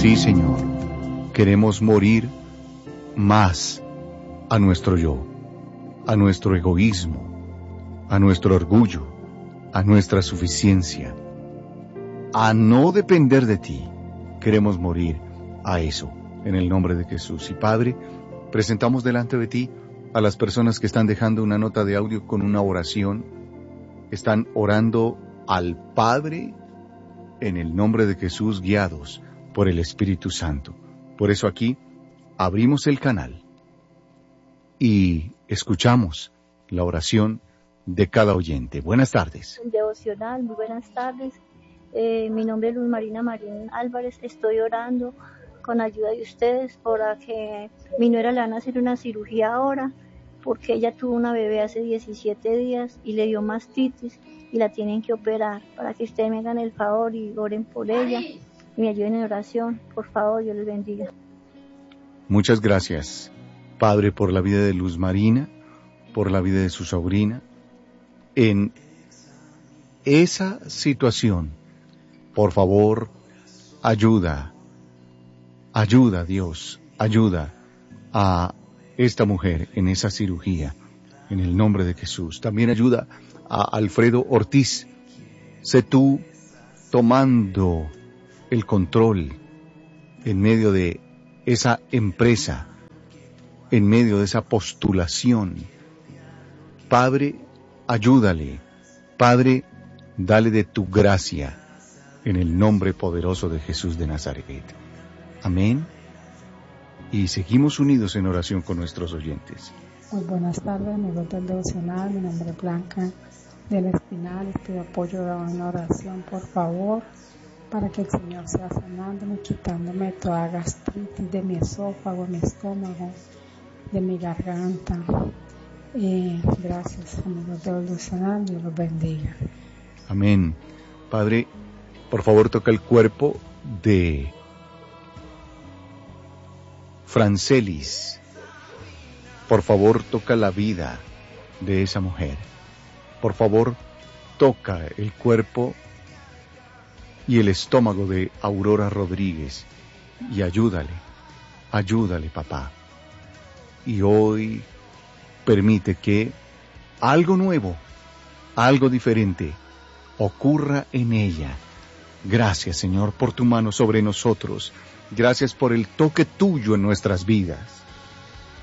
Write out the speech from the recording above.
Sí, Señor, queremos morir más a nuestro yo, a nuestro egoísmo, a nuestro orgullo, a nuestra suficiencia, a no depender de ti. Queremos morir a eso, en el nombre de Jesús. Y Padre, presentamos delante de ti a las personas que están dejando una nota de audio con una oración, están orando al Padre en el nombre de Jesús, guiados por el Espíritu Santo. Por eso aquí abrimos el canal y escuchamos la oración de cada oyente. Buenas tardes. Devocional, muy buenas tardes. Mi nombre es Luz Marina Marín Álvarez. Estoy orando con ayuda de ustedes para que mi nuera le van a hacer una cirugía ahora, porque ella tuvo una bebé hace 17 días y le dio mastitis y la tienen que operar. Para que ustedes me hagan el favor y oren por ella y me ayuden en oración. Por favor, Dios les bendiga. Muchas gracias, Padre, por la vida de Luz Marina, por la vida de su sobrina. En esa situación, por favor, ayuda, Dios, ayuda a esta mujer en esa cirugía, en el nombre de Jesús. También ayuda a Alfredo Ortiz. Sé tú tomando el control en medio de esa empresa, en medio de esa postulación. Padre, ayúdale. Padre, dale de tu gracia, en el nombre poderoso de Jesús de Nazaret. Amén. Y seguimos unidos en oración con nuestros oyentes. Muy buenas tardes, amigos del devocional. Mi nombre es Blanca del Espinal. Estoy apoyo de una oración, por favor, para que el Señor sea sanándome, quitándome toda gastritis de mi esófago, mi estómago, de mi garganta. Gracias, amigos del devocional. Dios los bendiga. Amén. Padre, por favor, toca el cuerpo de Francelis. Por favor, toca la vida de esa mujer. Por favor, toca el cuerpo y el estómago de Aurora Rodríguez y ayúdale, papá. Y hoy permite que algo nuevo, algo diferente ocurra en ella. Gracias, Señor, por tu mano sobre nosotros. Gracias por el toque tuyo en nuestras vidas.